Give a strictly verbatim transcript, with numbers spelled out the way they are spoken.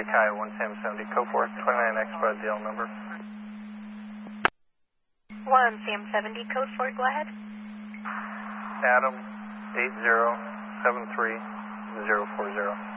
Kai one Sam seventy, code four, twenty-nine X by D L number. one Sam seventy, code four, go ahead. Adam eight zero seven three zero four zero.